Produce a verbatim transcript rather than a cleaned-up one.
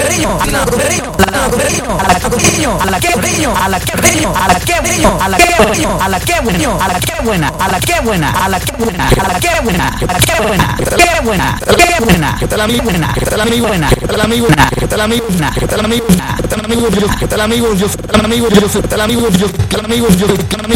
riño, a la que riño, a la que riño, a la que riño, a la que riño, a la que riño, a la que riño, a la que riño, a la que riño, a la que buena, a la que buena, a la que buena, a la que buena, a la que buena, qué buena, qué buena, qué tal amigo buena, qué tal amigo buena, qué tal amigo buena, qué tal amigo buena, qué tal amigo buena, qué tal amigo buena, qué tal amigo yo, qué tal amigo yo, qué tal amigo yo, qué tal amigo yo, qué tal amigo yo, qué tal amigo